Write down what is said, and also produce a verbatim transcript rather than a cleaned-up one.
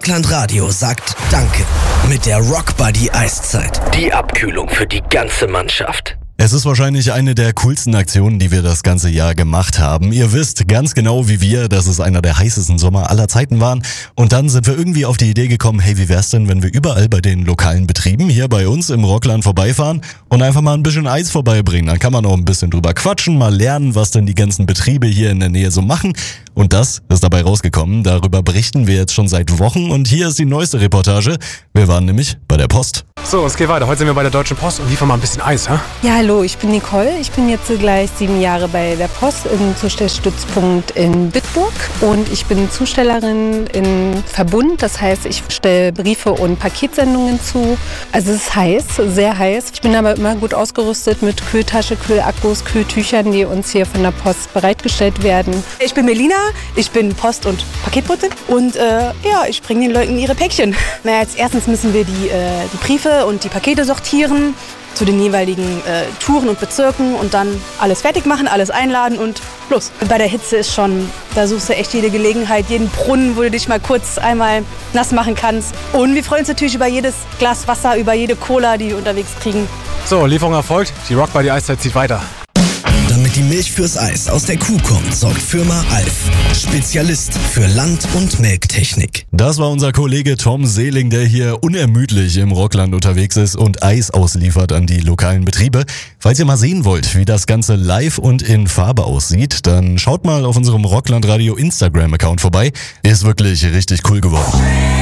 Rockland Radio sagt Danke mit der Rockbuddy Eiszeit. Die Abkühlung für die ganze Mannschaft. Es ist wahrscheinlich eine der coolsten Aktionen, die wir das ganze Jahr gemacht haben. Ihr wisst ganz genau wie wir, dass es einer der heißesten Sommer aller Zeiten waren. Und dann sind wir irgendwie auf die Idee gekommen, hey, wie wär's denn, wenn wir überall bei den lokalen Betrieben hier bei uns im Rockland vorbeifahren und einfach mal ein bisschen Eis vorbeibringen. Dann kann man auch ein bisschen drüber quatschen, mal lernen, was denn die ganzen Betriebe hier in der Nähe so machen. Und das ist dabei rausgekommen. Darüber berichten wir jetzt schon seit Wochen. Und hier ist die neueste Reportage. Wir waren nämlich bei der Post. So, es geht weiter. Heute sind wir bei der Deutschen Post und liefern mal ein bisschen Eis, hä? Ja, hallo, ich bin Nicole. Ich bin jetzt gleich sieben Jahre bei der Post im Zustellstützpunkt in Bitburg. Und ich bin Zustellerin in Verbund. Das heißt, ich stelle Briefe und Paketsendungen zu. Also es ist heiß, sehr heiß. Ich bin aber immer gut ausgerüstet mit Kühltasche, Kühlakkus, Kühltüchern, die uns hier von der Post bereitgestellt werden. Ich bin Melina, ich bin Post- und Paketbotin und äh, ja, ich bringe den Leuten ihre Päckchen. Na, als erstens müssen wir die, äh, die Briefe und die Pakete sortieren zu den jeweiligen äh, Touren und Bezirken und dann alles fertig machen, alles einladen und los. Bei der Hitze ist schon, da suchst du echt jede Gelegenheit, jeden Brunnen, wo du dich mal kurz einmal nass machen kannst. Und wir freuen uns natürlich über jedes Glas Wasser, über jede Cola, die wir unterwegs kriegen. So, Lieferung erfolgt. Die Rockbuddy Eiszeit zieht weiter. Damit die Milch fürs Eis aus der Kuh kommt, sorgt Firma Alf. Spezialist für Land- und Melktechnik. Das war unser Kollege Tom Seeling, der hier unermüdlich im Rockland unterwegs ist und Eis ausliefert an die lokalen Betriebe. Falls ihr mal sehen wollt, wie das Ganze live und in Farbe aussieht, dann schaut mal auf unserem Rockland Radio Instagram-Account vorbei. Ist wirklich richtig cool geworden.